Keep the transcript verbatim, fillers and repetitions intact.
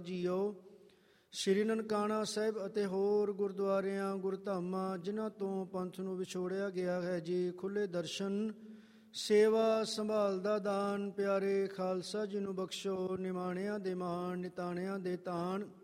JIO. ਸ੍ਰੀ ਨਨਕਾਣਾ ਸਾਹਿਬ ਅਤੇ ਹੋਰ ਗੁਰਦੁਆਰਿਆਂ ਗੁਰਧਾਮਾਂ ਜਿਨ੍ਹਾਂ ਤੋਂ ਪੰਥ ਨੂੰ ਵਿਛੋੜਿਆ ਗਿਆ ਹੈ ਜੀ, ਖੁੱਲ੍ਹੇ ਦਰਸ਼ਨ, ਸੇਵਾ ਸੰਭਾਲ ਦਾ ਦਾਨ, ਪਿਆਰੇ ਖਾਲਸਾ ਜੀ ਨੂੰ ਬਖਸ਼ੋ। ਨਿਮਾਣਿਆਂ ਦੇ ਮਾਣ, ਨਿਤਾਣਿਆਂ ਦੇ ਤਾਣ,